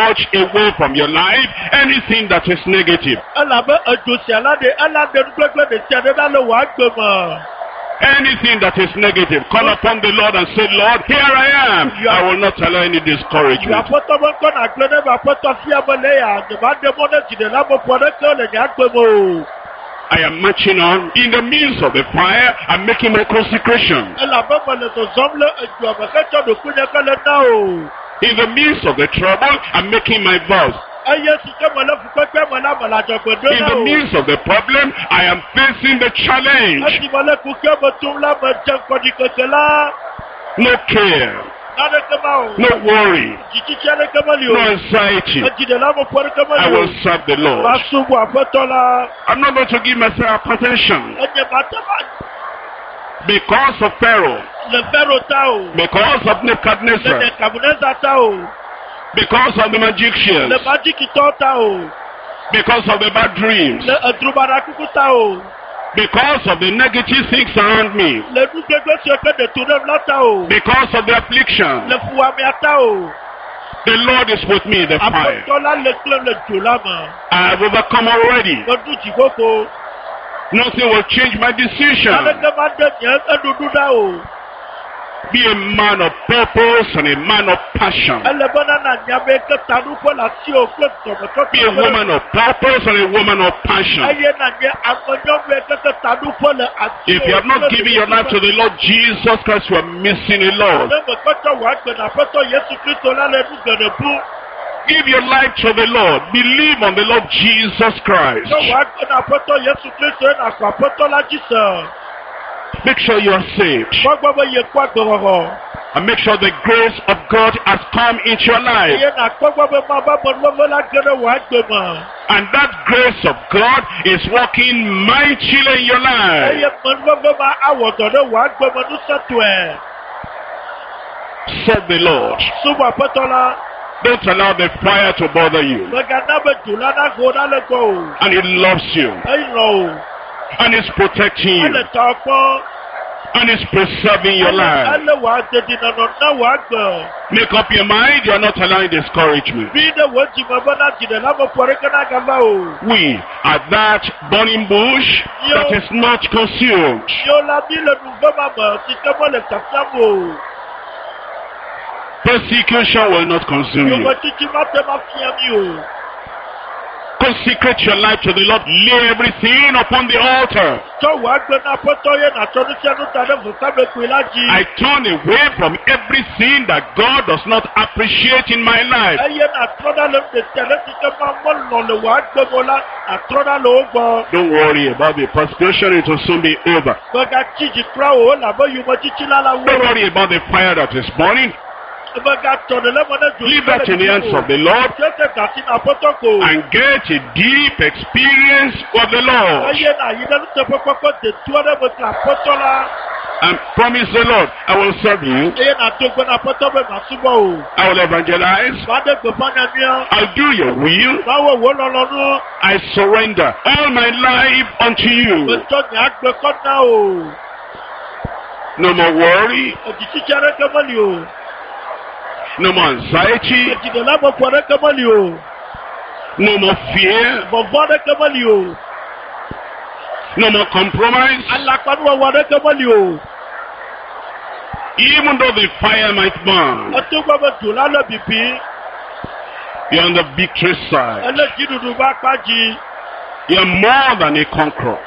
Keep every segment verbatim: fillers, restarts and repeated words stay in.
purge away from your life anything that is negative. Anything that is negative, call upon the Lord and say, Lord, here I am. I will not allow any discouragement. I am marching on. In the midst of the fire, I'm making my consecration. In the midst of the trouble, I'm making my vows. In the midst of the problem, I am facing the challenge. No care, no worry, no anxiety. I will serve the Lord. I'm not going to give myself attention because of Pharaoh, because of Nebuchadnezzar, because of the magicians, because of the bad dreams, because of the negative things around me, because of the affliction. The Lord is with me in the fire. I have overcome already. Nothing will change my decision. Be a man of purpose and a man of passion. Be a woman of purpose and a woman of passion. If you have not given your life to the Lord Jesus Christ, you are missing a lot. Give your life to the Lord. Believe on the Lord Jesus Christ. Make sure you are saved. And make sure the grace of God has come into your life. And that grace of God is working mightily in your life. Serve the Lord. Don't allow the fire to bother you. And He loves you. And He's protecting you. And He's preserving your life. Make up your mind, you are not allowing discouragement. We are that burning bush that is not consumed. Persecution will not consume you. Consecrate your life to the Lord. Lay everything upon the altar. I turn away from everything that God does not appreciate in my life. Don't worry about the persecution, it will soon be over. Don't worry about the fire that is burning. Leave that in the hands of the Lord and get a deep experience of the Lord. And promise the Lord, I will serve you. I will evangelize. I'll do your will. I surrender all my life unto you. No more worry. No more anxiety. No more fear. No more compromise. Even though the fire might burn, you're on the victory side. You're more than a conqueror.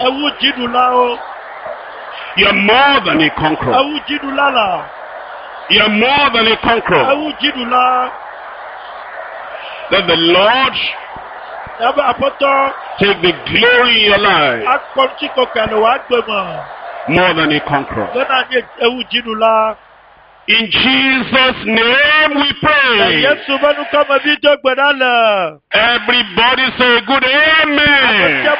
You're more than a conqueror. You're more than a conqueror. Let the Lord take the glory in your life. More than a conqueror. In Jesus' name we pray. Everybody say good amen.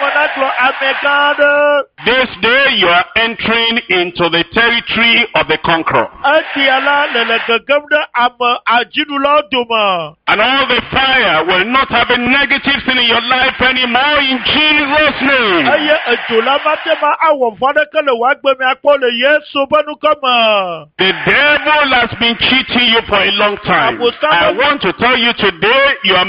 This day you are entering into the territory of the conqueror. And all the fire will not have a negative thing in your life anymore in Jesus' name. The devil has been cheating you for a long time. I want to tell you today, you are